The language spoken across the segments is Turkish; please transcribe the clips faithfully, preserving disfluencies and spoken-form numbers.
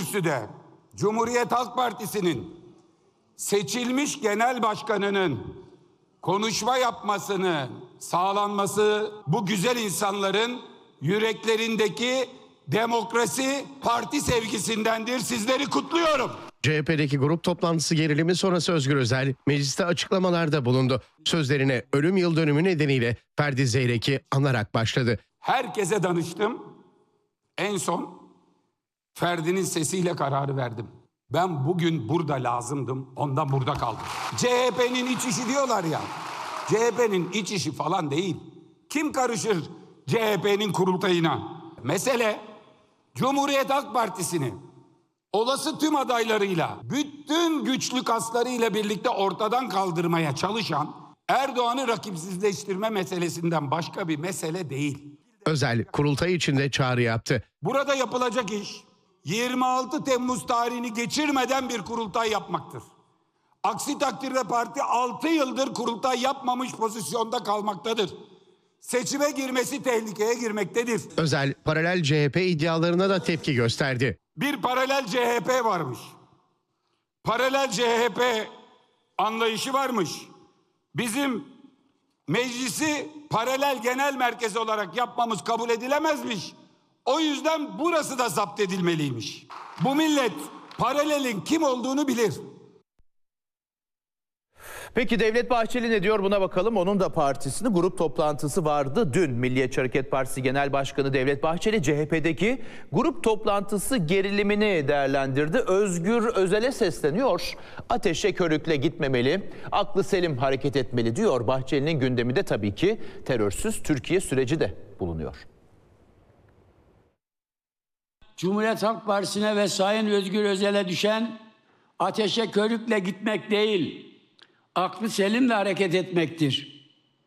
kürsüde Cumhuriyet Halk Partisi'nin seçilmiş genel başkanının konuşma yapmasını sağlanması bu güzel insanların yüreklerindeki demokrasi parti sevgisindendir. Sizleri kutluyorum. C H P'deki grup toplantısı gerilimi sonrası Özgür Özel mecliste açıklamalarda bulundu. Sözlerine ölüm yıl dönümü nedeniyle Ferdi Zeyrek'i anarak başladı. Herkese danıştım. En son Ferdi'nin sesiyle kararı verdim. Ben bugün burada lazımdım, ondan burada kaldım. C H P'nin iç işi diyorlar ya. C H P'nin iç işi falan değil. Kim karışır C H P'nin kurultayına? Mesele Cumhuriyet Halk Partisi'ni olası tüm adaylarıyla, bütün güçlü kaslarıyla birlikte ortadan kaldırmaya çalışan Erdoğan'ı rakipsizleştirme meselesinden başka bir mesele değil. Özel kurultay içinde çağrı yaptı. Burada yapılacak iş yirmi altı Temmuz tarihini geçirmeden bir kurultay yapmaktır. Aksi takdirde parti altı yıldır kurultay yapmamış pozisyonda kalmaktadır. Seçime girmesi tehlikeye girmektedir. Özel paralel C H P iddialarına da tepki gösterdi. Bir paralel C H P varmış. Paralel C H P anlayışı varmış. Bizim meclisi paralel genel merkez olarak yapmamız kabul edilemezmiş. O yüzden burası da zapt edilmeliymiş. Bu millet paralelin kim olduğunu bilir. Peki Devlet Bahçeli ne diyor, buna bakalım. Onun da partisinin grup toplantısı vardı dün. Milliyetçi Hareket Partisi Genel Başkanı Devlet Bahçeli C H P'deki grup toplantısı gerilimini değerlendirdi. Özgür Özel'e sesleniyor. Ateşe körükle gitmemeli, aklı selim hareket etmeli diyor. Bahçeli'nin gündeminde tabii ki terörsüz Türkiye süreci de bulunuyor. Cumhuriyet Halk Partisi'ne ve Sayın Özgür Özel'e düşen ateşe körükle gitmek değil, aklı selimle hareket etmektir.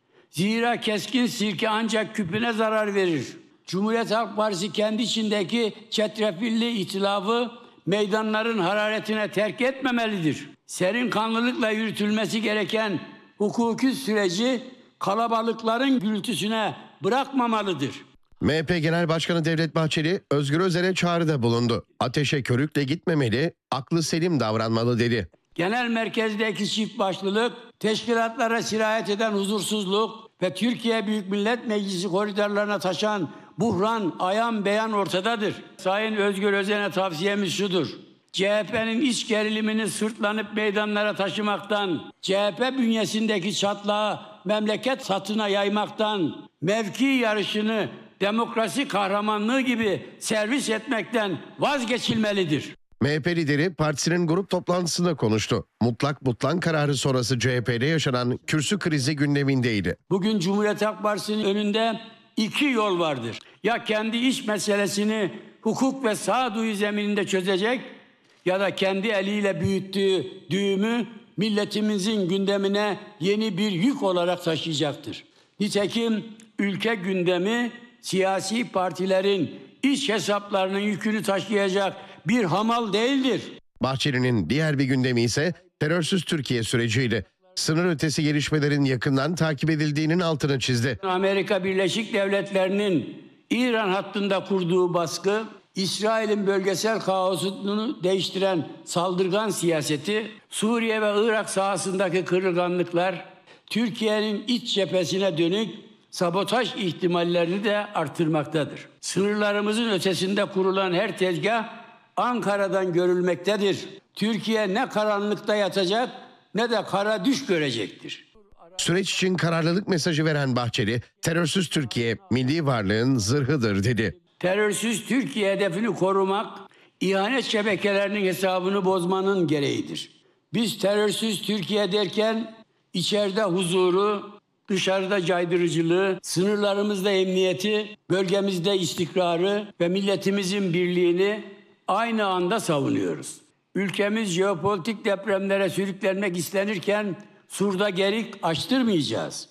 Zira keskin sirke ancak küpüne zarar verir. Cumhuriyet Halk Partisi kendi içindeki çetrefilli ihtilafı meydanların hararetine terk etmemelidir. Serin kanlılıkla yürütülmesi gereken hukuki süreci kalabalıkların gürültüsüne bırakmamalıdır. M H P Genel Başkanı Devlet Bahçeli, Özgür Özel'e çağrıda bulundu. Ateşe körükle gitmemeli, aklı selim davranmalı dedi. Genel merkezdeki çift başlılık, teşkilatlara sirayet eden huzursuzluk ve Türkiye Büyük Millet Meclisi koridorlarına taşan buhran ayan beyan ortadadır. Sayın Özgür Özel'e tavsiyemiz şudur: C H P'nin iç gerilimini sırtlanıp meydanlara taşımaktan, C H P bünyesindeki çatlağı memleket satına yaymaktan, mevki yarışını demokrasi kahramanlığı gibi servis etmekten vazgeçilmelidir. M H P lideri partisinin grup toplantısında konuştu. Mutlak butlan kararı sonrası C H P'de yaşanan kürsü krizi gündemindeydi. Bugün Cumhuriyet Halk Partisi'nin önünde iki yol vardır. Ya kendi iç meselesini hukuk ve sağduyu zemininde çözecek ya da kendi eliyle büyüttüğü düğümü milletimizin gündemine yeni bir yük olarak taşıyacaktır. Nitekim ülke gündemi siyasi partilerin iç hesaplarının yükünü taşıyacak bir hamal değildir. Bahçeli'nin diğer bir gündemi ise terörsüz Türkiye süreciydi. Sınır ötesi gelişmelerin yakından takip edildiğinin altını çizdi. Amerika Birleşik Devletleri'nin İran hattında kurduğu baskı, İsrail'in bölgesel kaosunu değiştiren saldırgan siyaseti, Suriye ve Irak sahasındaki kırılganlıklar, Türkiye'nin iç cephesine dönük sabotaj ihtimallerini de artırmaktadır. Sınırlarımızın ötesinde kurulan her tezgah Ankara'dan görülmektedir. Türkiye ne karanlıkta yatacak ne de kara düş görecektir. Süreç için kararlılık mesajı veren Bahçeli, terörsüz Türkiye milli varlığın zırhıdır dedi. Terörsüz Türkiye hedefini korumak, ihanet şebekelerinin hesabını bozmanın gereğidir. Biz terörsüz Türkiye derken içeride huzuru, dışarıda caydırıcılığı, sınırlarımızda emniyeti, bölgemizde istikrarı ve milletimizin birliğini aynı anda savunuyoruz. Ülkemiz jeopolitik depremlere sürüklenmek istenirken surda gerik açtırmayacağız.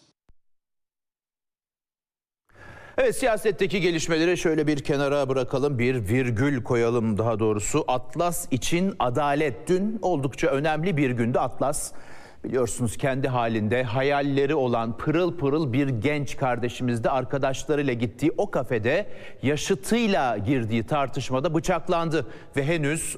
Evet, siyasetteki gelişmeleri şöyle bir kenara bırakalım, bir virgül koyalım daha doğrusu. Atlas için adalet. Dün oldukça önemli bir gündü. Atlas, biliyorsunuz, kendi halinde hayalleri olan pırıl pırıl bir genç kardeşimiz de arkadaşlarıyla gittiği o kafede yaşıtıyla girdiği tartışmada bıçaklandı ve henüz